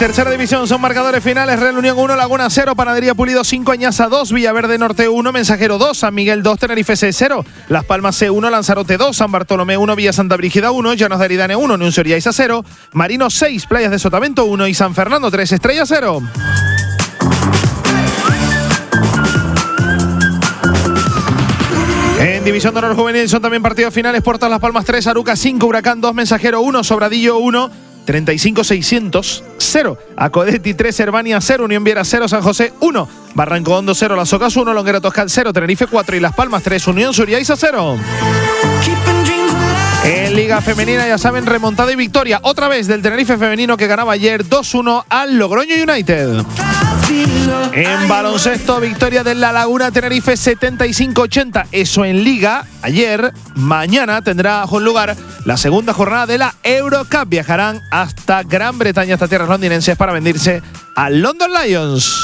tercera división son marcadores finales. Real Unión 1, Laguna 0, Panadería Pulido 5, Añasa 2, Villaverde Norte 1, Mensajero 2, San Miguel 2, Tenerife C 0, Las Palmas C 1, Lanzarote 2, San Bartolomé 1, Villa Santa Brígida 1, Llanos de Aridane 1, Unión Soriaiza 0, Marino 6, Playas de Sotavento 1 y San Fernando 3, Estrella 0. En División de Honor Juvenil son también partidos finales. Portas Las Palmas 3, Aruca 5, Huracán 2, Mensajero 1, Sobradillo 1, 35-600 0, Acodetti 3, Herbania 0, Unión Viera 0, San José 1, Barranco Hondo 0, Las Ocas 1, Longuera Toscal 0, Tenerife 4 y Las Palmas 3, Unión Suriaiza 0. En Liga Femenina, ya saben, remontada y victoria otra vez del Tenerife femenino, que ganaba ayer 2-1 al Logroño United. En baloncesto, victoria de La Laguna Tenerife 75-80. Eso en Liga. Ayer, mañana tendrá lugar la segunda jornada de la Eurocup. Viajarán hasta Gran Bretaña, hasta tierras londinenses, para medirse al London Lions.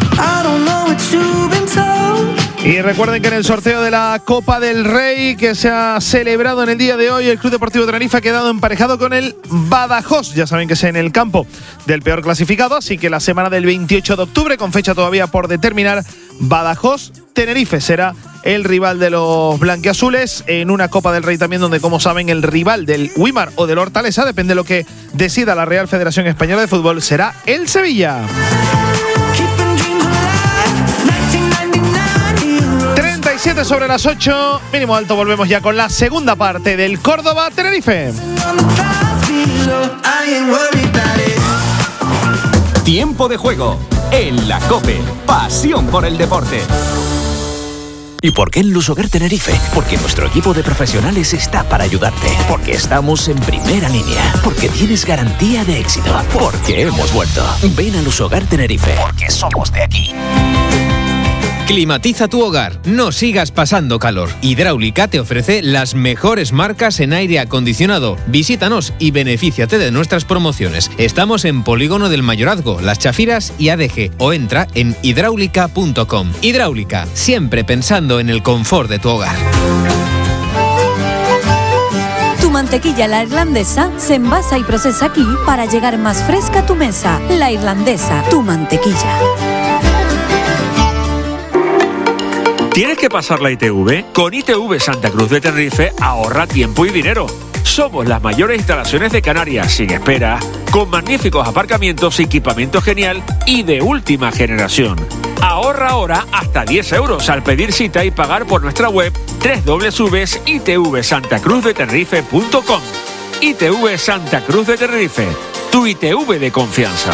Y recuerden que en el sorteo de la Copa del Rey, que se ha celebrado en el día de hoy, el Club Deportivo Tenerife ha quedado emparejado con el Badajoz. Ya saben que es en el campo del peor clasificado, así que la semana del 28 de octubre, con fecha todavía por determinar, Badajoz-Tenerife será el rival de los blanquiazules en una Copa del Rey también, donde, como saben, el rival del Wimar o del Hortaleza, depende de lo que decida la Real Federación Española de Fútbol, será el Sevilla. 37 sobre las 8, mínimo alto. Volvemos ya con la segunda parte del Córdoba-Tenerife. Tiempo de juego en la COPE. Pasión por el deporte. ¿Y por qué en Lusoguer Tenerife? Porque nuestro equipo de profesionales está para ayudarte. Porque estamos en primera línea. Porque tienes garantía de éxito. Porque hemos vuelto. Ven a Lusoguer Tenerife. Porque somos de aquí. Climatiza tu hogar, no sigas pasando calor. Hidráulica te ofrece las mejores marcas en aire acondicionado. Visítanos y benefíciate de nuestras promociones. Estamos en Polígono del Mayorazgo, Las Chafiras y ADG, o entra en hidráulica.com. Hidráulica, siempre pensando en el confort de tu hogar. Tu mantequilla La Irlandesa se envasa y procesa aquí para llegar más fresca a tu mesa. La Irlandesa, tu mantequilla. ¿Tienes que pasar la ITV? Con ITV Santa Cruz de Tenerife ahorra tiempo y dinero. Somos las mayores instalaciones de Canarias, sin espera, con magníficos aparcamientos, equipamiento genial y de última generación. Ahorra ahora hasta 10 euros al pedir cita y pagar por nuestra web www.itvsantacruzdetenerife.com. ITV Santa Cruz de Tenerife, tu ITV de confianza.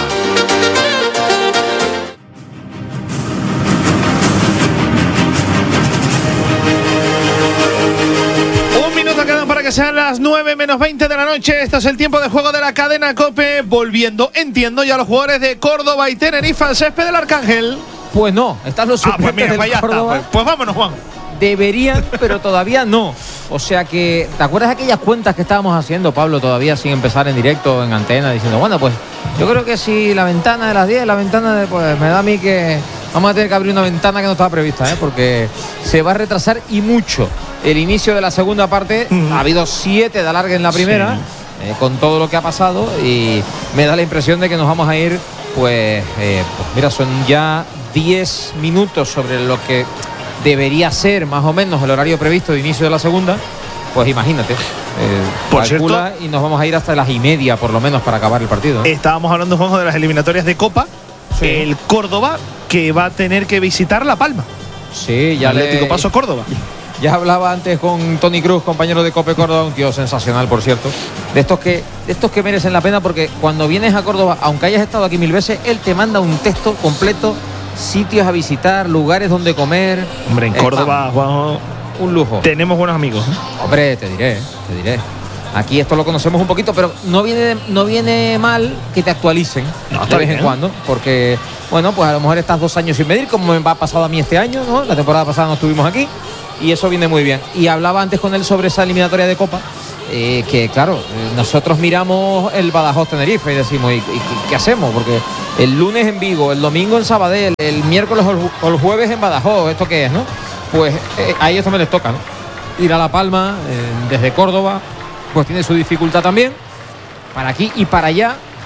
Sean las 9 menos 20 de la noche. Esto es el tiempo de juego de la cadena COPE. Volviendo, entiendo, ya los jugadores de Córdoba y Tenerife al césped del Arcángel. Pues no, están los suplentes del Córdoba. Pues vámonos, Juan. Deberían, pero todavía no. O sea que, ¿te acuerdas de aquellas cuentas que estábamos haciendo, Pablo, todavía sin empezar en directo, en antena, diciendo, bueno, pues yo creo que si la ventana de las 10, la ventana de, pues me da a mí que vamos a tener que abrir una ventana que no estaba prevista, porque se va a retrasar y mucho el inicio de la segunda parte. Ha habido 7 de alargue en la primera, con todo lo que ha pasado, y me da la impresión de que nos vamos a ir, pues mira, son ya 10 minutos sobre lo que debería ser más o menos el horario previsto de inicio de la segunda. Pues imagínate, por cierto, y nos vamos a ir hasta las 1:30 por lo menos para acabar el partido, ¿no? Estábamos hablando, Juanjo, de las eliminatorias de Copa. Sí. El Córdoba, que va a tener que visitar La Palma. Sí, ya Atlético Paso Córdoba. Ya hablaba antes con Tony Cruz, compañero de COPE Córdoba, un tío sensacional, por cierto. De estos que merecen la pena, porque cuando vienes a Córdoba, aunque hayas estado aquí 1000 veces, él te manda un texto completo, sitios a visitar, lugares donde comer. Hombre, en Córdoba, Juanjo, un lujo. Tenemos buenos amigos. Hombre, te diré. Aquí esto lo conocemos un poquito, pero no viene mal que te actualicen de vez en cuando, porque, bueno, pues a lo mejor estás 2 años sin medir, como me ha pasado a mí este año, ¿no? La temporada pasada no estuvimos aquí, y eso viene muy bien. Y hablaba antes con él sobre esa eliminatoria de Copa, que claro, nosotros miramos el Badajoz Tenerife y decimos, ¿y qué hacemos? Porque el lunes en Vigo, el domingo en Sabadell, el miércoles o el jueves en Badajoz, ¿esto qué es, no? Pues ahí esto me les toca, ¿no? Ir a La Palma, desde Córdoba, pues tiene su dificultad también, para aquí y para allá.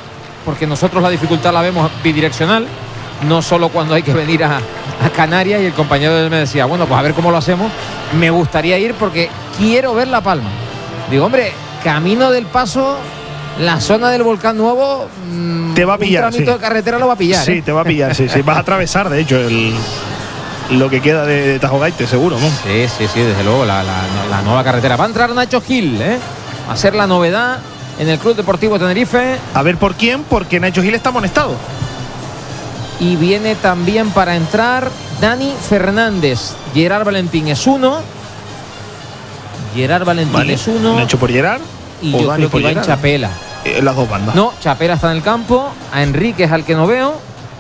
porque nosotros la dificultad la vemos bidireccional, no solo cuando hay que venir a Canarias. Y el compañero de él me decía, bueno, pues a ver cómo lo hacemos. Me gustaría ir porque quiero ver La Palma. Digo, hombre, camino del Paso, la zona del Volcán Nuevo, te va a pillar, un tramito de carretera lo va a pillar. Sí, te va a pillar, sí. Vas a atravesar, de hecho, lo que queda de Tajo Gaite, seguro, ¿no? Sí, desde luego, la nueva carretera. Va a entrar Nacho Gil, a hacer la novedad en el Club Deportivo Tenerife. A ver por quién, porque Nacho Gil está amonestado. Y viene también para entrar Dani Fernández. Gerard Valentín es uno. Es uno. ¿Nacho por Gerard? Y yo creo que va en Chapela. Las dos bandas. No, Chapela está en el campo. A Enrique es al que no veo.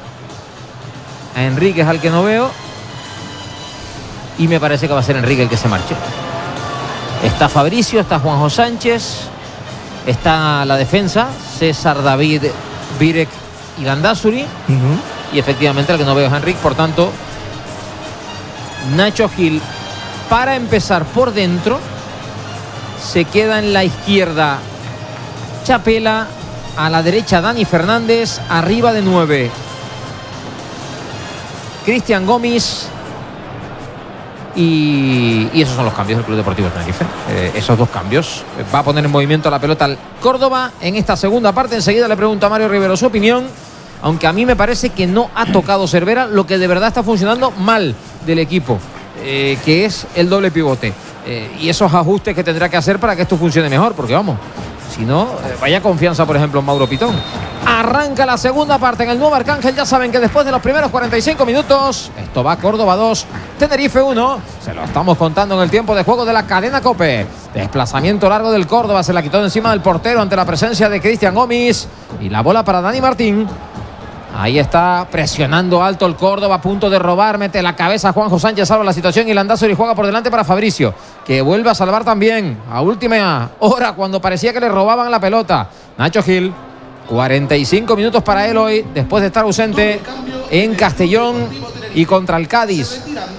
Y me parece que va a ser Enrique el que se marche. Está Fabricio, está Juanjo Sánchez, está la defensa, César, David, Virek y Gandásuri. Y efectivamente el que no veo es Enrique. Por tanto, Nacho Gil, para empezar por dentro, se queda en la izquierda Chapela, a la derecha Dani Fernández, arriba de 9 Cristian Gómez. Y esos son los cambios del Club Deportivo Tenerife. Esos dos cambios. Va a poner en movimiento la pelota al Córdoba en esta segunda parte. Enseguida le pregunto a Mario Rivero su opinión. Aunque a mí me parece que no ha tocado Cervera lo que de verdad está funcionando mal del equipo, que es el doble pivote. Y esos ajustes que tendrá que hacer para que esto funcione mejor. Porque vamos, si no, vaya confianza, por ejemplo, en Mauro Pitón. Arranca la segunda parte en el nuevo Arcángel. Ya saben que después de los primeros 45 minutos, esto va Córdoba 2, Tenerife 1. Se lo estamos contando en el tiempo de juego de la cadena COPE. Desplazamiento largo del Córdoba. Se la quitó de encima del portero ante la presencia de Cristian Gómez. Y la bola para Dani Martín. Ahí está presionando alto el Córdoba, a punto de robar. Mete la cabeza Juanjo Sánchez, salva la situación. Y Landázuri juega por delante para Fabricio, que vuelve a salvar también a última hora cuando parecía que le robaban la pelota. Nacho Gil, 45 minutos para él hoy, después de estar ausente en Castellón y contra el Cádiz.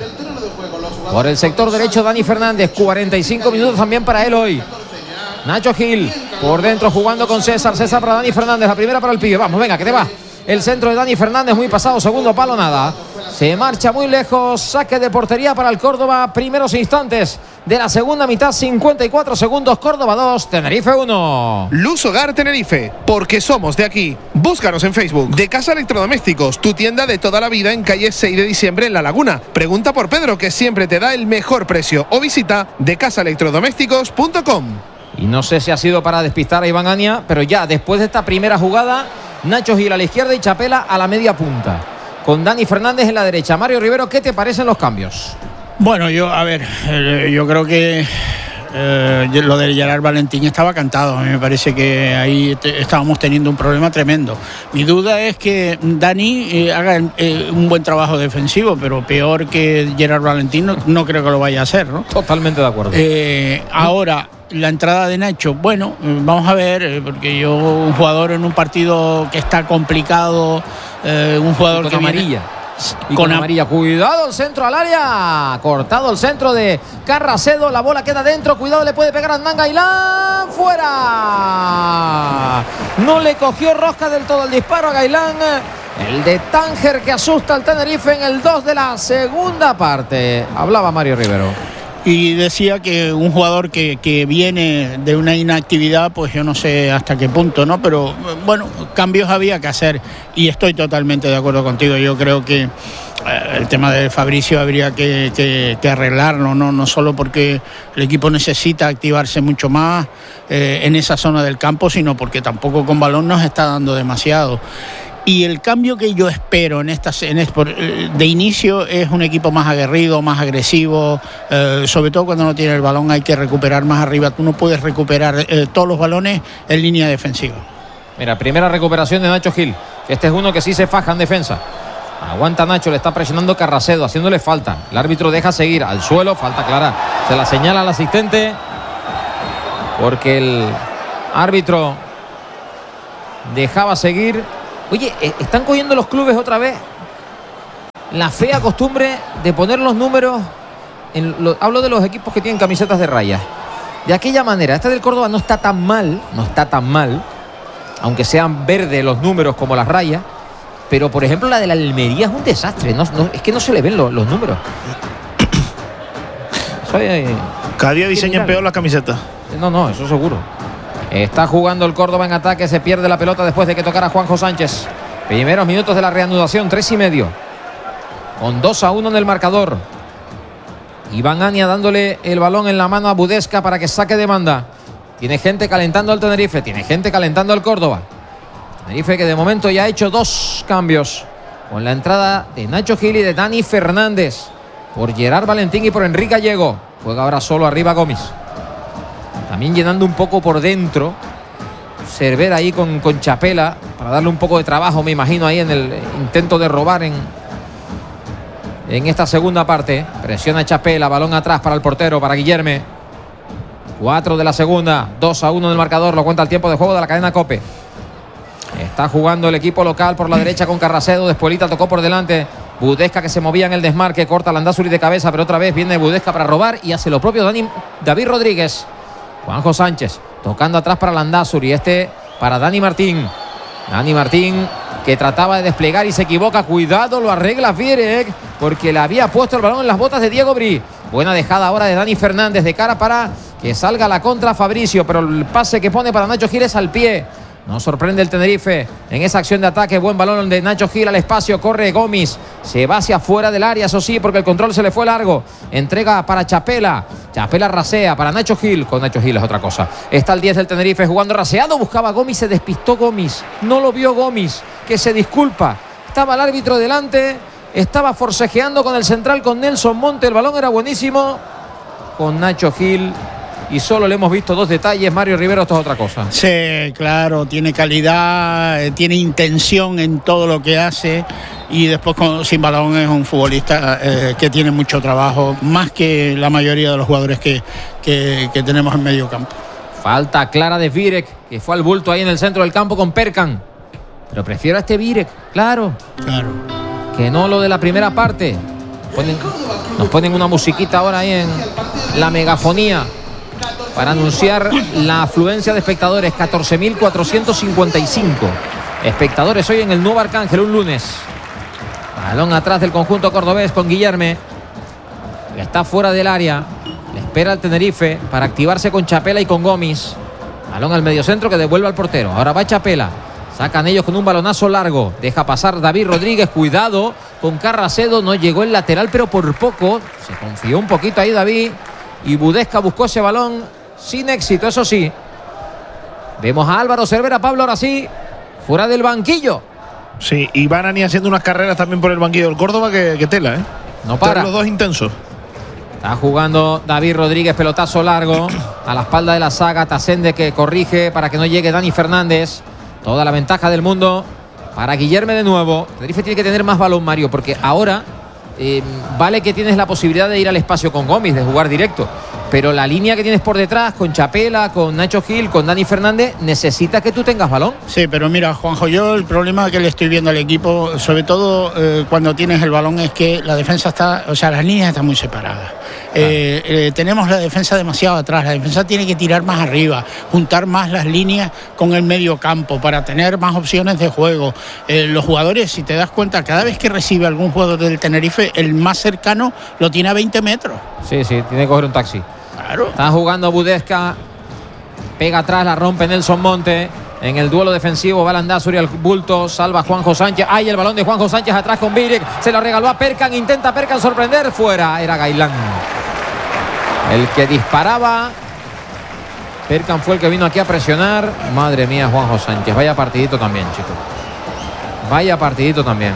Por el sector derecho Dani Fernández, 45 minutos también para él hoy. Nacho Gil por dentro jugando con César para Dani Fernández, la primera para el pibe. Vamos, venga, que te va. El centro de Dani Fernández, muy pasado, segundo palo, nada. Se marcha muy lejos, saque de portería para el Córdoba. Primeros instantes de la segunda mitad, 54 segundos, Córdoba 2, Tenerife 1. Luz Hogar Tenerife, porque somos de aquí. Búscanos en Facebook. De Casa Electrodomésticos, tu tienda de toda la vida en calle 6 de diciembre en La Laguna. Pregunta por Pedro, que siempre te da el mejor precio. O visita decasaelectrodomésticos.com. Y no sé si ha sido para despistar a Iván Ania, pero ya después de esta primera jugada, Nacho Gil a la izquierda y Chapela a la media punta, con Dani Fernández en la derecha. Mario Rivero, ¿qué te parecen los cambios? Bueno, yo creo que lo de Gerard Valentín estaba cantado. A mí me parece que ahí estábamos teniendo un problema tremendo. Mi duda es que Dani haga un buen trabajo defensivo, pero peor que Gerard Valentín no creo que lo vaya a hacer, ¿no? Totalmente de acuerdo. Ahora, la entrada de Nacho, bueno, vamos a ver, porque un jugador en un partido que está complicado, un jugador con que amarilla. Con amarilla, cuidado el centro al área, cortado el centro de Carracedo, la bola queda dentro, cuidado, le puede pegar a Hernán Gailán, fuera, no le cogió rosca del todo el disparo a Gailán, el de Tánger que asusta al Tenerife en el 2 de la segunda parte. Hablaba Mario Rivero. Y decía que un jugador que viene de una inactividad, pues yo no sé hasta qué punto, ¿no? Pero bueno, cambios había que hacer y estoy totalmente de acuerdo contigo. Yo creo que el tema de Fabricio habría que arreglarlo, no solo porque el equipo necesita activarse mucho más en esa zona del campo, sino porque tampoco con balón nos está dando demasiado. Y el cambio que yo espero de inicio es un equipo más aguerrido, más agresivo, sobre todo cuando no tiene el balón hay que recuperar más arriba. Tú no puedes recuperar todos los balones en línea defensiva. Mira, primera recuperación de Nacho Gil. Este es uno que sí se faja en defensa. Aguanta Nacho, le está presionando Carracedo, haciéndole falta. El árbitro deja seguir al suelo, falta clara. Se la señala al asistente porque el árbitro dejaba seguir. Oye, están cogiendo los clubes otra vez la fea costumbre de poner los números hablo de los equipos que tienen camisetas de rayas de aquella manera. Este del Córdoba no está tan mal, aunque sean verdes los números como las rayas. Pero, por ejemplo, la de la Almería es un desastre. Es que no se le ven los números. Cada día diseñan peor las camisetas. No, eso seguro. Está jugando el Córdoba en ataque. Se pierde la pelota después de que tocara Juanjo Sánchez. Primeros minutos de la reanudación, 3:30. Con 2-1 en el marcador. Iván Ania dándole el balón en la mano a Budesca para que saque de banda. Tiene gente calentando al Tenerife. Tiene gente calentando al Córdoba. Tenerife que de momento ya ha hecho 2 cambios. Con la entrada de Nacho Gil y de Dani Fernández. Por Gerard Valentín y por Enrique Gallego. Juega ahora solo arriba Gómez. También llenando un poco por dentro. Cervera ahí con Chapela. Para darle un poco de trabajo, me imagino, ahí en el intento de robar en esta segunda parte. Presiona Chapela. Balón atrás para el portero, para Guillerme. 4 de la segunda. 2-1 en el marcador. Lo cuenta el tiempo de juego de la cadena COPE. Está jugando el equipo local por la derecha con Carracedo. Despuelita tocó por delante. Budesca que se movía en el desmarque. Corta Landázuri de cabeza, pero otra vez viene Budesca para robar y hace lo propio David Rodríguez. Juanjo Sánchez tocando atrás para Landázuri. Para Dani Martín. Dani Martín que trataba de desplegar y se equivoca. Cuidado, lo arregla Vierek porque le había puesto el balón en las botas de Diego Bri. Buena dejada ahora de Dani Fernández de cara para que salga la contra Fabricio, pero el pase que pone para Nacho Gil es al pie. No sorprende el Tenerife en esa acción de ataque. Buen balón de Nacho Gil al espacio. Corre Gómez. Se va hacia afuera del área, eso sí, porque el control se le fue largo. Entrega para Chapela. Chapela rasea para Nacho Gil. Con Nacho Gil es otra cosa. Está el 10 del Tenerife jugando raseado. Buscaba a Gómez. Se despistó Gómez. No lo vio Gómez. Que se disculpa. Estaba el árbitro delante. Estaba forcejeando con el central, con Nelson Monte. El balón era buenísimo. Con Nacho Gil. Y solo le hemos visto 2 detalles. Mario Rivero, esto es otra cosa. Sí, claro, tiene calidad, tiene intención en todo lo que hace y después sin balón es un futbolista que tiene mucho trabajo, más que la mayoría de los jugadores que tenemos en medio campo. Falta clara de Vírek, que fue al bulto ahí en el centro del campo con Perkan. Pero prefiero a este Vírek, claro. Que no lo de la primera parte. Nos ponen una musiquita ahora ahí en la megafonía para anunciar la afluencia de espectadores. 14.455 espectadores hoy en el Nuevo Arcángel, un lunes. Balón atrás del conjunto cordobés con Guillerme. Está fuera del área. Le espera el Tenerife para activarse con Chapela y con Gómez. Balón al mediocentro que devuelve al portero. Ahora va Chapela. Sacan ellos con un balonazo largo. Deja pasar David Rodríguez. Cuidado con Carracedo. No llegó el lateral, pero por poco. Se confió un poquito ahí David. Y Budesca buscó ese balón sin éxito, eso sí. Vemos a Álvaro Cervera, Pablo, ahora sí, fuera del banquillo. Sí, y van a ni haciendo unas carreras también por el banquillo del Córdoba que tela, ¿eh? No para. Los dos intensos. Está jugando David Rodríguez, pelotazo largo a la espalda de la saga. Tasende que corrige para que no llegue Dani Fernández. Toda la ventaja del mundo para Guillerme de nuevo. Tenerife tiene que tener más balón, Mario, porque ahora vale que tienes la posibilidad de ir al espacio con Gómez, de jugar directo, pero la línea que tienes por detrás con Chapela, con Nacho Gil, con Dani Fernández, necesita que tú tengas balón. Sí, pero mira, Juanjo, yo el problema que le estoy viendo al equipo, sobre todo cuando tienes el balón, es que la defensa está, o sea, las líneas están muy separadas. Tenemos la defensa demasiado atrás. La defensa tiene que tirar más arriba, juntar más las líneas con el medio campo para tener más opciones de juego. Los jugadores, si te das cuenta, cada vez que recibe algún jugador del Tenerife, el más cercano lo tiene a 20 metros. Sí, tiene que coger un taxi. Claro. Está jugando Budesca. Pega atrás, la rompe Nelson Monte. En el duelo defensivo va Landázuri al bulto, salva Juanjo Sánchez. Hay el balón de Juanjo Sánchez atrás con Vírek. Se lo regaló a Perkan. Intenta Perkan sorprender. Fuera. Era Gailán el que disparaba. Perkan fue el que vino aquí a presionar. Madre mía, Juanjo Sánchez. Vaya partidito también, chicos. Vaya partidito también.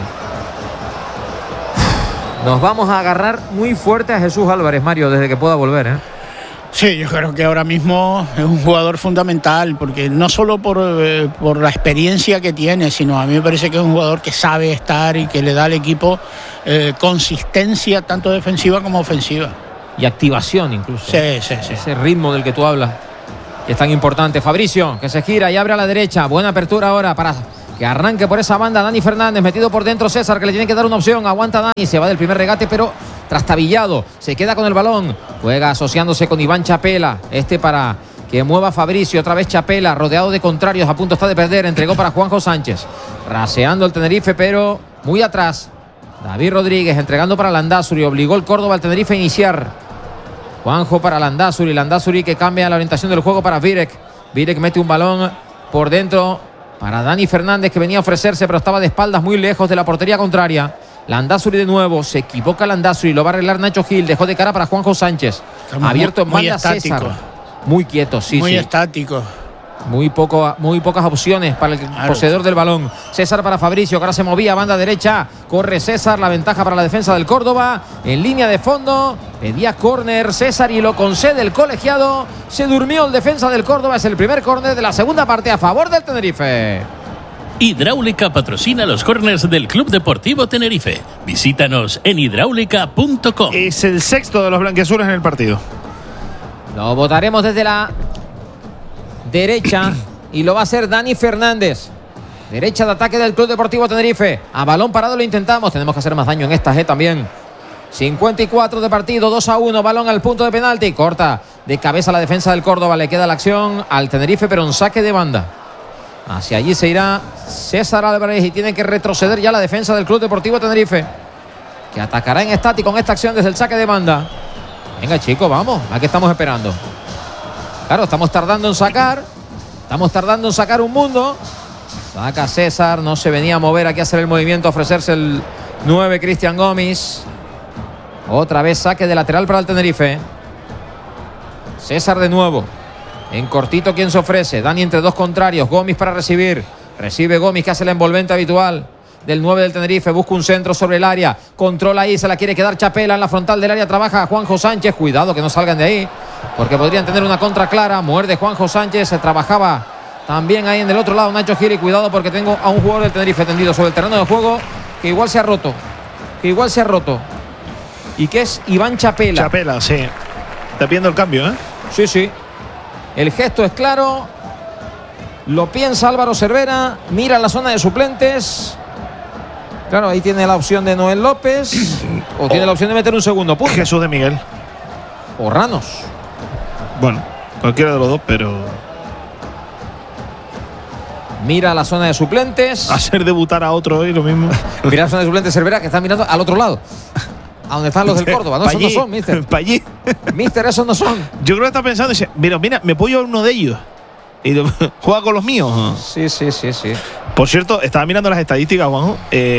Nos vamos a agarrar muy fuerte a Jesús Álvarez, Mario, desde que pueda volver, ¿eh? Sí, yo creo que ahora mismo es un jugador fundamental, porque no solo por la experiencia que tiene, sino a mí me parece que es un jugador que sabe estar y que le da al equipo consistencia tanto defensiva como ofensiva. Y activación incluso. Sí. Ese ritmo del que tú hablas, que es tan importante. Fabricio, que se gira y abre a la derecha. Buena apertura ahora para que arranque por esa banda Dani Fernández, metido por dentro César, que le tiene que dar una opción. Aguanta Dani, se va del primer regate, pero trastabillado. Se queda con el balón. Juega asociándose con Iván Chapela. Para que mueva Fabricio, otra vez Chapela, rodeado de contrarios, a punto está de perder, entregó para Juanjo Sánchez, raseando el Tenerife, pero muy atrás. David Rodríguez entregando para Landázuri, obligó el Córdoba al Tenerife a iniciar. Juanjo para Landázuri, Landázuri que cambia la orientación del juego para Virek. Virek mete un balón por dentro para Dani Fernández, que venía a ofrecerse, pero estaba de espaldas muy lejos de la portería contraria. Landázuri de nuevo, se equivoca Landázuri, lo va a arreglar Nacho Gil, dejó de cara para Juanjo Sánchez. Abierto en banda César. Muy quieto, sí, muy sí. estático. Muy pocas opciones para el poseedor del balón. César para Fabricio, que ahora se movía a banda derecha. Corre César, la ventaja para la defensa del Córdoba. En línea de fondo, pedía córner César y lo concede el colegiado. Se durmió el defensa del Córdoba. Es el primer córner de la segunda parte a favor del Tenerife. Hidráulica patrocina los córners del Club Deportivo Tenerife. Visítanos en hidráulica.com. Es el sexto de los blanquiazules en el partido. Lo votaremos desde la derecha y lo va a hacer Dani Fernández. Derecha de ataque del Club Deportivo Tenerife. A balón parado lo intentamos. Tenemos que hacer más daño en esta también. 54 de partido, 2-1. Balón al punto de penalti. Corta de cabeza la defensa del Córdoba. Le queda la acción al Tenerife, pero en saque de banda. Hacia allí se irá César Álvarez y tiene que retroceder ya la defensa del Club Deportivo Tenerife, que atacará en estático con esta acción desde el saque de banda. Venga, chicos, vamos. ¿A qué estamos esperando? Claro, estamos tardando en sacar. Estamos tardando en sacar un mundo. Saca César. No se venía a mover aquí a hacer el movimiento, a ofrecerse el 9 Cristian Gómez. Otra vez saque de lateral para el Tenerife. César de nuevo. En cortito, ¿quién se ofrece? Dani entre dos contrarios. Gómez para recibir. Recibe Gómez, que hace el envolvente habitual del 9 del Tenerife. Busca un centro sobre el área. Controla ahí, se la quiere quedar Chapela en la frontal del área. Trabaja Juanjo Sánchez. Cuidado que no salgan de ahí, porque podrían tener una contra clara. Muerde Juanjo Sánchez. Se trabajaba también ahí en el otro lado Nacho Gil. Y cuidado porque tengo a un jugador del Tenerife tendido sobre el terreno de juego que igual se ha roto. Y que es Iván Chapela. Chapela, sí. Está pidiendo el cambio, ¿eh? Sí, sí. El gesto es claro. Lo piensa Álvaro Cervera. Mira la zona de suplentes. Claro, ahí tiene la opción de Noel López. O tiene la opción de meter un segundo punto. Jesús de Miguel. O Ranos. Bueno, cualquiera de los dos, pero... Mira la zona de suplentes. Hacer debutar a otro hoy, lo mismo. Mira la zona de suplentes Cervera, que está mirando al otro lado. A donde están los del Córdoba. No, esos no son, mister. Para allí. Mister, esos no son. Yo creo que está pensando y dice, mira, me puedo llevar uno de ellos. Y juega con los míos. Sí. Por cierto, estaba mirando las estadísticas, Juanjo.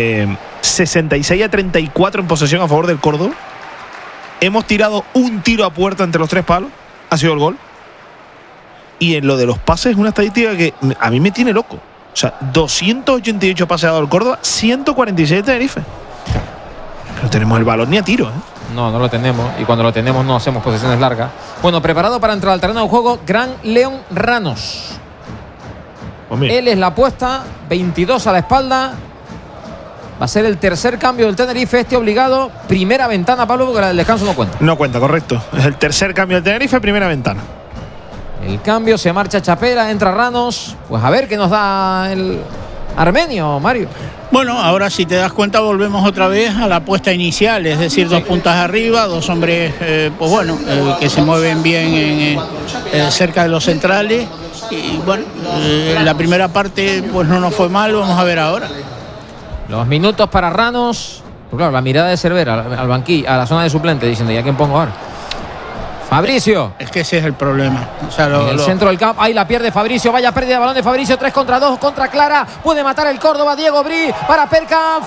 66-34 en posesión a favor del Córdoba. Hemos tirado un tiro a puerta entre los tres palos. Ha sido el gol. Y en lo de los pases es una estadística que a mí me tiene loco. O sea, 288 pases ha dado el Córdoba, 146 de Tenerife. No tenemos el balón ni a tiro, ¿eh? No lo tenemos. Y cuando lo tenemos no hacemos posesiones largas. Bueno, preparado para entrar al terreno de juego, Gran León Ranos. Él es la apuesta, 22 a la espalda. Va a ser el tercer cambio del Tenerife, obligado. Primera ventana, Pablo, porque la del descanso no cuenta. No cuenta, correcto. Es el tercer cambio del Tenerife, primera ventana. El cambio, se marcha Chapela, entra Ranos. Pues a ver qué nos da el armenio, Mario. Bueno, ahora si te das cuenta volvemos otra vez a la apuesta inicial, es decir, dos puntas arriba, dos hombres, que se mueven bien cerca de los centrales. Y bueno, la primera parte pues no nos fue mal, vamos a ver ahora. Los minutos para Ranos. Pues claro, la mirada de Cervera al banquillo, a la zona de suplente, diciendo, ¿y a quién pongo ahora? Fabricio. Es que ese es el problema. O sea, en el centro del campo, ahí la pierde Fabricio, vaya pérdida de balón de Fabricio, 3 contra 2, contra Clara, puede matar el Córdoba, Diego Bri, para Perkan,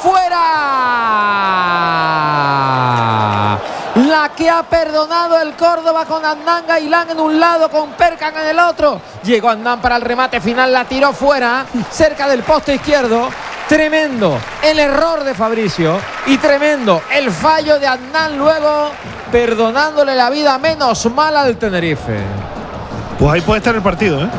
fuera. La que ha perdonado el Córdoba con Adnan Gailán en un lado, con Perkan en el otro. Llegó Adnan para el remate final, la tiró fuera, cerca del poste izquierdo. Tremendo el error de Fabricio y tremendo el fallo de Adnan luego, perdonándole la vida menos mal al Tenerife. Pues ahí puede estar el partido, ¿eh?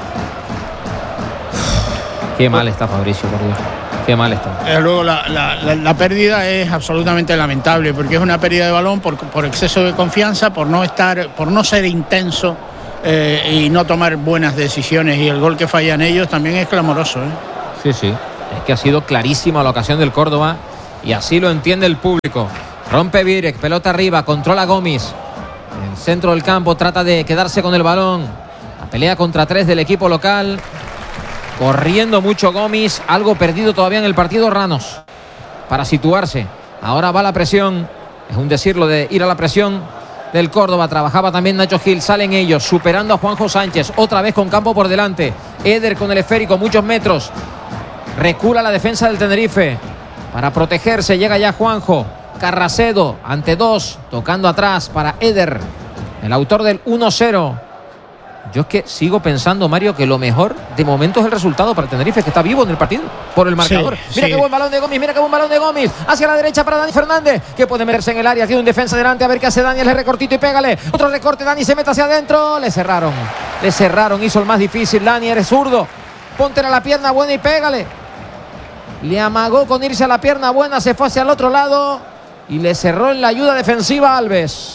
Qué mal está Fabricio, por Dios. Qué mal está. Luego la pérdida es absolutamente lamentable, porque es una pérdida de balón por exceso de confianza, por no ser intenso y no tomar buenas decisiones, y el gol que fallan ellos también es clamoroso, ¿eh? Sí. Es que ha sido clarísima la ocasión del Córdoba y así lo entiende el público. Rompe Virek, pelota arriba, controla Gómez. En el centro del campo trata de quedarse con el balón. pelea contra 3 del equipo local. Corriendo mucho Gomis, algo perdido todavía en el partido Ranos para situarse. Ahora va la presión, es un decirlo de ir a la presión del Córdoba. Trabajaba también Nacho Gil, salen ellos superando a Juanjo Sánchez, otra vez con campo por delante. Eder con el esférico, muchos metros. Recula la defensa del Tenerife para protegerse, llega ya Juanjo. Carracedo ante 2, tocando atrás para Eder, el autor del 1-0. Yo es que sigo pensando, Mario, que lo mejor de momento es el resultado para el Tenerife, que está vivo en el partido por el marcador. Mira qué buen balón de Gomis, mira qué buen balón de Gomis. Hacia la derecha para Dani Fernández, que puede meterse en el área. Tiene un defensa delante, a ver qué hace Dani. El recortito y pégale. Otro recorte, Dani se mete hacia adentro. Le cerraron, hizo el más difícil. Dani, eres zurdo. Ponte a la pierna buena y pégale. Le amagó con irse a la pierna buena, se fue hacia el otro lado y le cerró en la ayuda defensiva a Alves.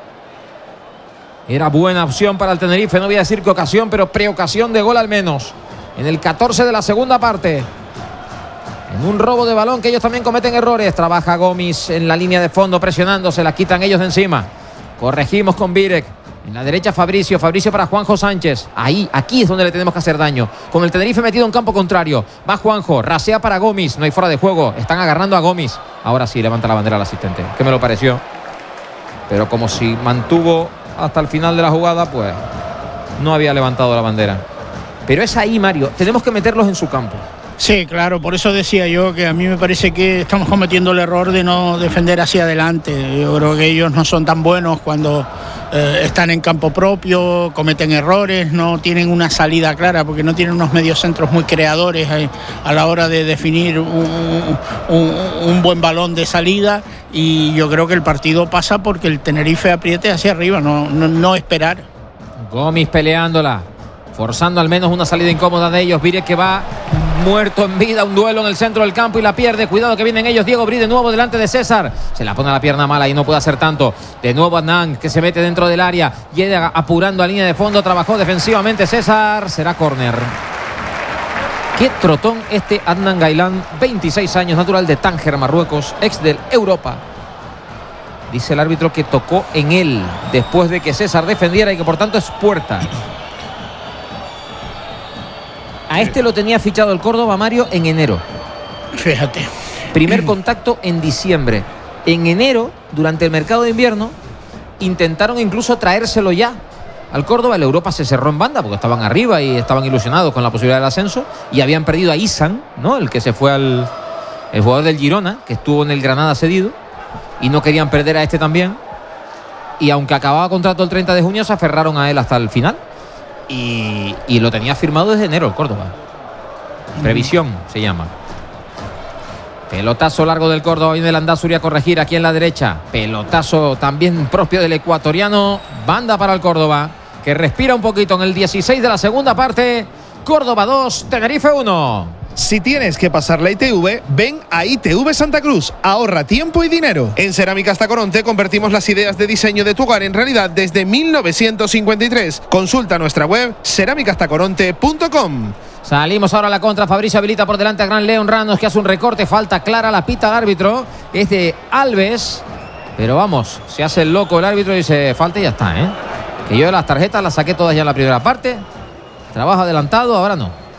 Era buena opción para el Tenerife, no voy a decir que ocasión, pero preocasión de gol al menos. En el 14 de la segunda parte. En un robo de balón que ellos también cometen errores. Trabaja Gomis en la línea de fondo presionando, se la quitan ellos de encima. Corregimos con Virek. En la derecha Fabricio para Juanjo Sánchez. Aquí es donde le tenemos que hacer daño. Con el Tenerife metido en campo contrario. Va Juanjo, rasea para Gomis. No hay fuera de juego, están agarrando a Gomis. Ahora sí levanta la bandera al asistente, que me lo pareció. Pero como si mantuvo hasta el final de la jugada, pues no había levantado la bandera. Pero es ahí, Mario, tenemos que meterlos en su campo. Sí, claro, por eso decía yo que a mí me parece que estamos cometiendo el error de no defender hacia adelante. Yo creo que ellos no son tan buenos cuando están en campo propio, cometen errores, no tienen una salida clara porque no tienen unos mediocentros muy creadores a la hora de definir un buen balón de salida, y yo creo que el partido pasa porque el Tenerife apriete hacia arriba, no esperar. Gomis peleándola, forzando al menos una salida incómoda de ellos. Virek que va muerto en vida, un duelo en el centro del campo y la pierde. Cuidado que vienen ellos. Diego Bri de nuevo delante de César. Se la pone a la pierna mala y no puede hacer tanto. De nuevo Adnan que se mete dentro del área. Llega apurando a línea de fondo. Trabajó defensivamente César. Será córner. Qué trotón este Adnan Gailán, 26 años, natural de Tánger, Marruecos, ex del Europa. Dice el árbitro que tocó en él después de que César defendiera y que por tanto es puerta. A este lo tenía fichado el Córdoba, Mario, en enero. Fíjate. Primer contacto en diciembre. En enero, durante el mercado de invierno, intentaron incluso traérselo ya al Córdoba. El Europa se cerró en banda porque estaban arriba y estaban ilusionados con la posibilidad del ascenso. Y habían perdido a Isan, ¿no? El que se fue el jugador del Girona, que estuvo en el Granada cedido. Y no querían perder a este también. Y aunque acababa contrato el 30 de junio, se aferraron a él hasta el final. Y lo tenía firmado desde enero el Córdoba. Previsión se llama. Pelotazo largo del Córdoba. Viene el Landázuri a corregir aquí en la derecha. Pelotazo también propio del ecuatoriano. Banda para el Córdoba, que respira un poquito en el 16 de la segunda parte. Córdoba 2, Tenerife 1. Si tienes que pasar la ITV, ven a ITV Santa Cruz. Ahorra tiempo y dinero. En Cerámicas Tacoronte convertimos las ideas de diseño de tu hogar en realidad desde 1953. Consulta nuestra web cerámicastacoronte.com. Salimos ahora a la contra. Fabricio habilita por delante a Gran León Ranos, que hace un recorte. Falta clara, la pita el árbitro. Es de Alves. Pero vamos, se hace el loco el árbitro y dice falta y ya está, ¿eh? Que yo las tarjetas las saqué todas ya en la primera parte. Trabajo adelantado, ahora no.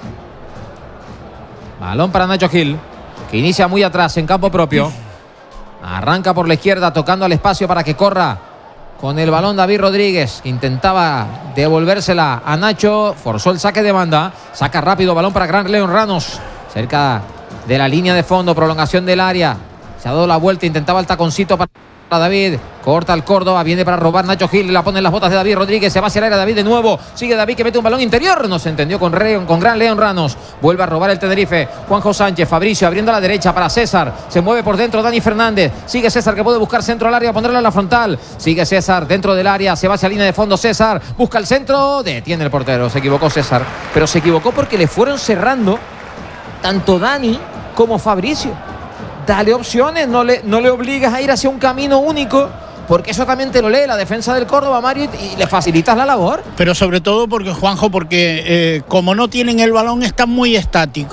Balón para Nacho Gil, que inicia muy atrás en campo propio. Arranca por la izquierda, tocando al espacio para que corra con el balón David Rodríguez, que intentaba devolvérsela a Nacho. Forzó el saque de banda. Saca rápido, balón para Gran León Ranos, cerca de la línea de fondo, prolongación del área. Se ha dado la vuelta, intentaba el taconcito para David. Corta el Córdoba, viene para robar Nacho Gil, la pone en las botas de David Rodríguez, se va hacia el área David de nuevo, sigue David que mete un balón interior, no se entendió con Gran León Ranos, vuelve a robar el Tenerife, Juanjo Sánchez, Fabricio abriendo a la derecha para César, se mueve por dentro Dani Fernández, sigue César que puede buscar centro al área, ponerlo en la frontal, sigue César dentro del área, se va hacia línea de fondo César, busca el centro, detiene el portero, se equivocó César, pero se equivocó porque le fueron cerrando tanto Dani como Fabricio. Dale opciones, no le obligas a ir hacia un camino único, porque eso también te lo lee la defensa del Córdoba, Mario, y le facilitas la labor. Pero sobre todo porque, Juanjo, como no tienen el balón, están muy estáticos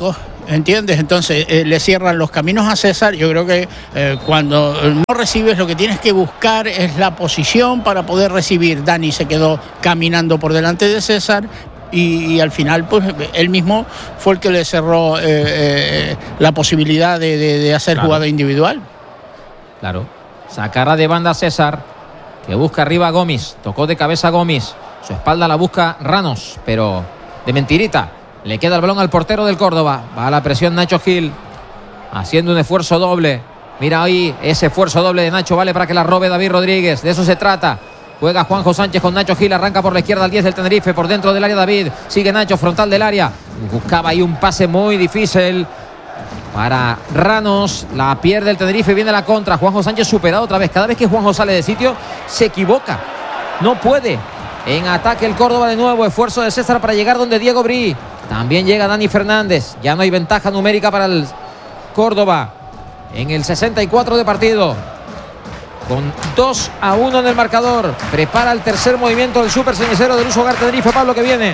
¿entiendes? Entonces le cierran los caminos a César. Yo creo que cuando no recibes, lo que tienes que buscar es la posición para poder recibir. Dani se quedó caminando por delante de César y al final pues él mismo fue el que le cerró la posibilidad de hacer jugada individual. Claro, sacará de banda César, que busca arriba a Gomis, tocó de cabeza a Gomis, su espalda la busca Ranos, pero de mentirita. Le queda el balón al portero del Córdoba. Va a la presión Nacho Gil, haciendo un esfuerzo doble. Mira ahí, ese esfuerzo doble de Nacho vale para que la robe David Rodríguez. De eso se trata. Juega Juanjo Sánchez con Nacho Gil. Arranca por la izquierda al 10 del Tenerife. Por dentro del área David. Sigue Nacho, frontal del área. Buscaba ahí un pase muy difícil para Ranos. La pierde el Tenerife. Viene la contra. Juanjo Sánchez superado otra vez. Cada vez que Juanjo sale de sitio, se equivoca. No puede. En ataque el Córdoba de nuevo. Esfuerzo de César para llegar donde Diego Brí. También llega Dani Fernández. Ya no hay ventaja numérica para el Córdoba en el 64 de partido, con 2-1 en el marcador. Prepara el tercer movimiento del Super Cenicero del Luis Hogar Tenerife. Pablo, que viene.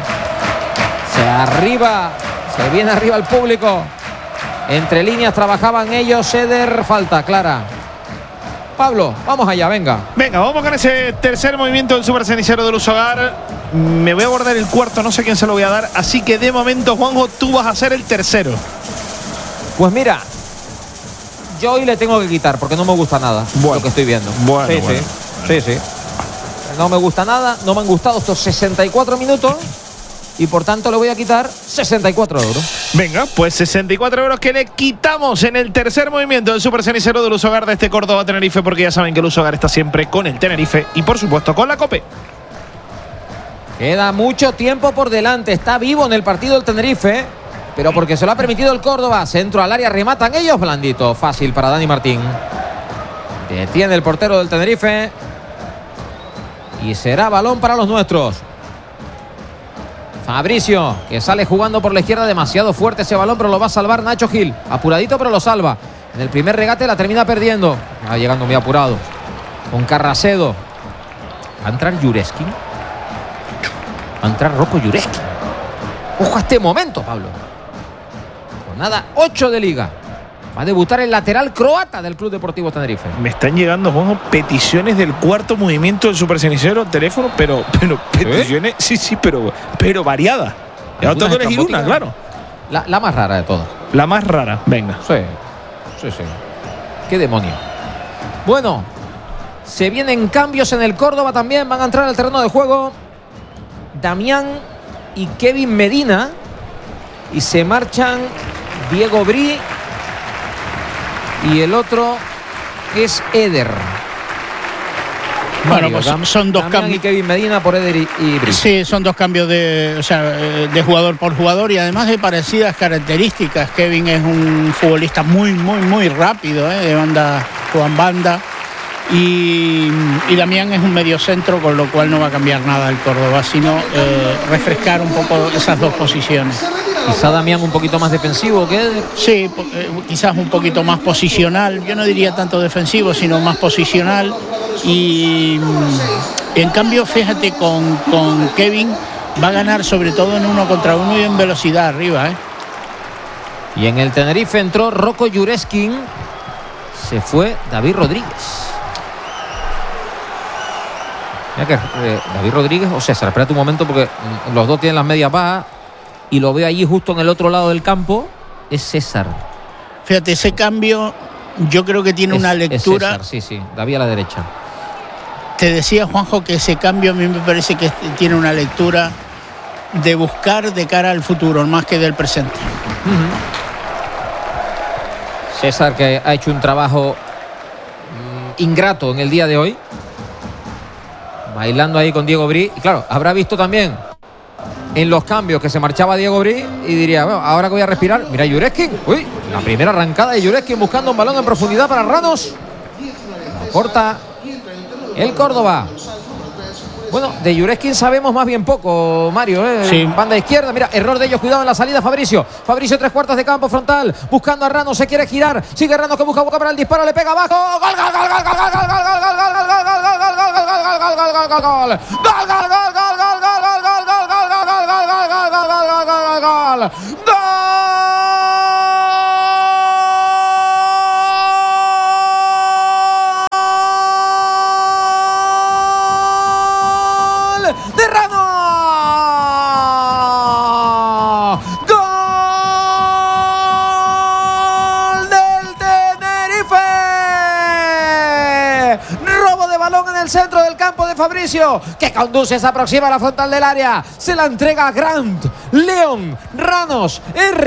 Se viene arriba el público. Entre líneas trabajaban ellos. Ceder, falta clara. Pablo, vamos allá, venga. Venga, vamos con ese tercer movimiento del Super Cenicero del Hogar. Me voy a guardar el cuarto, no sé quién se lo voy a dar. Así que de momento, Juanjo, tú vas a ser el tercero. Pues mira, yo hoy le tengo que quitar porque no me gusta nada lo que estoy viendo. Sí. No me gusta nada, no me han gustado estos 64 minutos y por tanto le voy a quitar 64 euros. Venga, pues 64 euros que le quitamos en el tercer movimiento del Super Cenicero del Hogar de este Córdoba Tenerife, porque ya saben que el Hogar está siempre con el Tenerife y por supuesto con la COPE. Queda mucho tiempo por delante. Está vivo en el partido el Tenerife, pero porque se lo ha permitido el Córdoba. Centro al área, rematan ellos. Blandito, fácil para Dani Martín. Detiene el portero del Tenerife y será balón para los nuestros. Fabricio, que sale jugando por la izquierda. Demasiado fuerte ese balón, pero lo va a salvar Nacho Gil. Apuradito, pero lo salva. En el primer regate la termina perdiendo. Va llegando muy apurado con Carracedo. Va a entrar Jureski. Va a entrar Rocco Jureski. Ojo a este momento, Pablo. Jornada 8 de Liga. Va a debutar el lateral croata del Club Deportivo Tenerife. Me están llegando, Juanjo, peticiones del cuarto movimiento del Super Cenicero, teléfono, pero peticiones, sí, pero variadas. Ya tengo que elegir una, claro. La más rara de todas. La más rara, venga. Sí. Qué demonio. Bueno, se vienen cambios en el Córdoba también. Van a entrar al terreno de juego Damián y Kevin Medina, y se marchan Diego Brí y el otro es Eder. Bueno, pues son dos cambios. Y Kevin Medina por Eder y Brí. Sí, son dos cambios de jugador por jugador y además de parecidas características. Kevin es un futbolista muy rápido, de banda, juega en banda. Y Damián es un mediocentro, con lo cual no va a cambiar nada el Córdoba, sino refrescar un poco esas dos posiciones. Quizá Damián un poquito más defensivo que Eder. Sí, quizás un poquito más posicional. Yo no diría tanto defensivo, sino más posicional. Y en cambio, fíjate, con Kevin va a ganar sobre todo en 1 contra 1 y en velocidad arriba. Y en el Tenerife entró Rocco Jureski. Se fue David Rodríguez. Mira que David Rodríguez o César, espérate un momento porque los dos tienen las medias bajas y lo veo allí justo en el otro lado del campo. Es César. Fíjate, ese cambio yo creo que tiene una lectura. Es César, sí, David a la derecha. Te decía, Juanjo, que ese cambio a mí me parece que tiene una lectura de buscar de cara al futuro más que del presente. César, que ha hecho un trabajo ingrato en el día de hoy, bailando ahí con Diego Brí. Y claro, habrá visto también en los cambios que se marchaba Diego Brí y diría, bueno, ahora que voy a respirar, mira Jureski. Uy, la primera arrancada de Jureski buscando un balón en profundidad para Ranos. La corta el Córdoba. Bueno, de Jureski sabemos más bien poco, Mario, Sí. Banda izquierda, mira, error de ellos, cuidado en la salida, Fabricio 3/4 de campo frontal, buscando a Ranos, se quiere girar, sigue Ranos que busca boca para el disparo, le pega abajo, gol, el centro del campo de Fabricio, que conduce, se aproxima a la frontal del área, se la entrega a Grant, León, Ranos,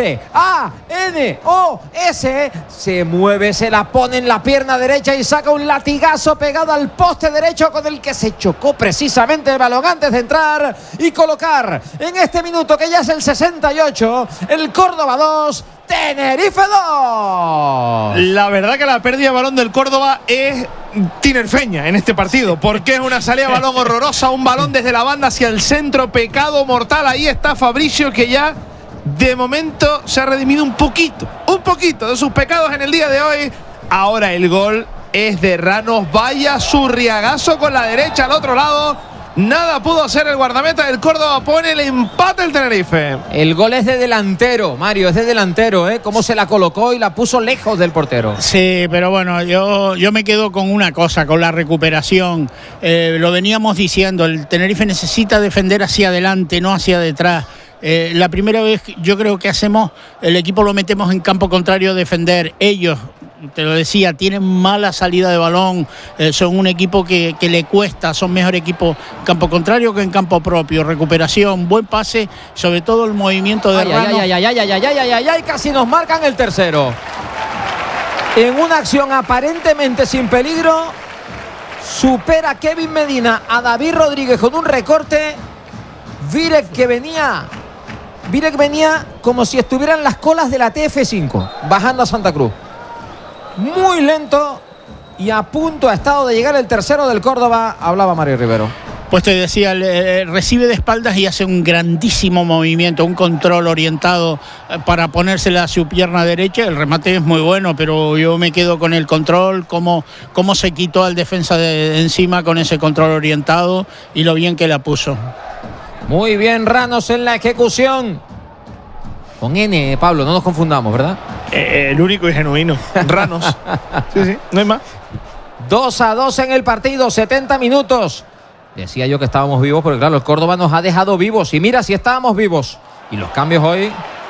R-A-N-O-S, se mueve, se la pone en la pierna derecha y saca un latigazo pegado al poste derecho con el que se chocó precisamente el balón antes de entrar y colocar en este minuto, que ya es el 68, el Córdoba 2, Tenerife 2. La verdad que la pérdida de balón del Córdoba es tinerfeña en este partido, porque es una salida de balón horrorosa, un balón desde la banda hacia el centro, pecado mortal. Ahí está Fabricio, que ya de momento se ha redimido un poquito de sus pecados en el día de hoy. Ahora el gol es de Ranos, vaya zurriagazo con la derecha al otro lado. Nada pudo hacer el guardameta del Córdoba, pone el empate el Tenerife. El gol es de delantero, Mario, es de delantero, ¿eh? Cómo se la colocó y la puso lejos del portero. Sí, pero bueno, yo me quedo con una cosa, con la recuperación. Lo veníamos diciendo, el Tenerife necesita defender hacia adelante, no hacia detrás. La primera vez yo creo que hacemos, el equipo lo metemos en campo contrario a defender. Ellos, te lo decía, tienen mala salida de balón, son un equipo que le cuesta, son mejor equipo en campo contrario que en campo propio. Recuperación, buen pase, sobre todo el movimiento de Ramos. Ay, casi nos marcan el tercero. En una acción aparentemente sin peligro, supera Kevin Medina a David Rodríguez con un recorte. Virek venía como si estuviera en las colas de la TF5, bajando a Santa Cruz. Muy lento y a punto ha estado de llegar el tercero del Córdoba. Hablaba Mario Rivero. Pues te decía, recibe de espaldas y hace un grandísimo movimiento, un control orientado para ponérsela a su pierna derecha. El remate es muy bueno, pero yo me quedo con el control, cómo se quitó al defensa de encima con ese control orientado y lo bien que la puso. Muy bien Ranos en la ejecución. Con N, Pablo, no nos confundamos, ¿verdad? El único y genuino, Ranos. Sí, no hay más. 2-2 en el partido, 70 minutos. Decía yo que estábamos vivos, porque claro, el Córdoba nos ha dejado vivos. Y mira si estábamos vivos. Y los cambios hoy,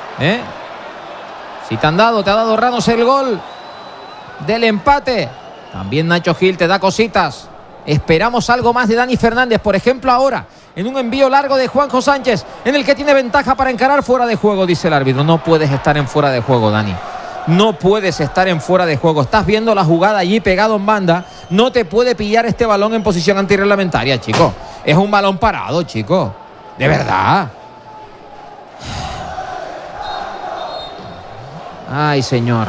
si te ha dado Ranos el gol del empate. También Nacho Gil te da cositas. Esperamos algo más de Dani Fernández, por ejemplo ahora, en un envío largo de Juanjo Sánchez, en el que tiene ventaja para encarar fuera de juego, dice el árbitro. No puedes estar en fuera de juego, Dani. No puedes estar en fuera de juego. Estás viendo la jugada allí pegado en banda. No te puede pillar este balón en posición antirreglamentaria, chico. Es un balón parado, chico. De verdad. Ay, señor.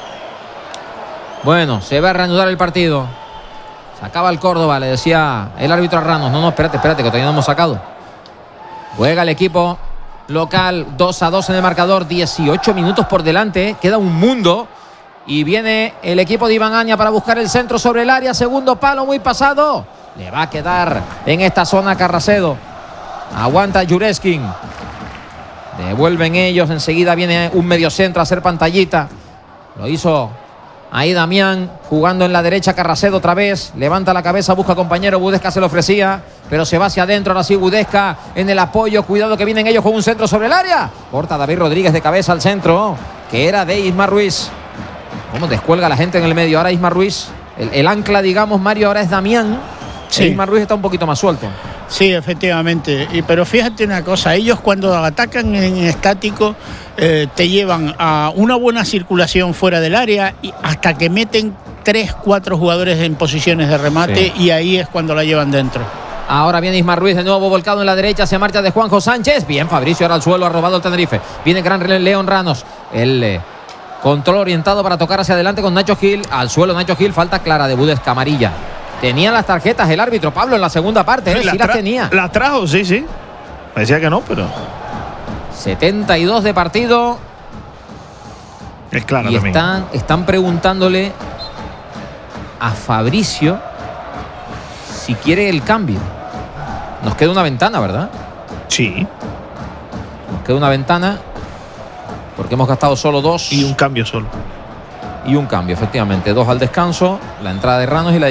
Bueno, se va a reanudar el partido. Se acaba el Córdoba, le decía el árbitro a Ranos. No, espérate, que todavía no hemos sacado. Juega el equipo local, 2-2 en el marcador, 18 minutos por delante, queda un mundo. Y viene el equipo de Iván Aña para buscar el centro sobre el área, segundo palo muy pasado. Le va a quedar en esta zona Carracedo. Aguanta Jureskin. Devuelven ellos, enseguida viene un mediocentro a hacer pantallita. Lo hizo ahí Damián, jugando en la derecha Carracedo otra vez, levanta la cabeza, busca compañero, Budesca se lo ofrecía, pero se va hacia adentro, ahora sí Budesca en el apoyo, cuidado que vienen ellos con un centro sobre el área, corta David Rodríguez de cabeza al centro, que era de Ismar Ruiz. Cómo descuelga la gente en el medio, ahora Ismar Ruiz, el ancla digamos, Mario, ahora es Damián, sí. Ismar Ruiz está un poquito más suelto. Sí, efectivamente, pero fíjate una cosa, ellos cuando atacan en estático te llevan a una buena circulación fuera del área y hasta que meten 3-4 jugadores en posiciones de remate, sí. Y ahí es cuando la llevan dentro. Ahora viene Ismar Ruiz de nuevo volcado en la derecha, se marcha de Juanjo Sánchez, bien Fabricio ahora al suelo, ha robado el Tenerife, viene gran León Ranos, el control orientado para tocar hacia adelante con Nacho Gil, al suelo Nacho Gil, falta clara de Budesca, amarilla. Tenía las tarjetas el árbitro, Pablo, en la segunda parte, sí las tenía. Las trajo, sí. Parecía que no, pero 72 de partido. Es claro. Y están preguntándole a Fabricio si quiere el cambio. Nos queda una ventana, ¿verdad? Sí. Nos queda una ventana porque hemos gastado solo 2. Y un cambio solo. Y un cambio, efectivamente. 2 al descanso, la entrada de Ranos y la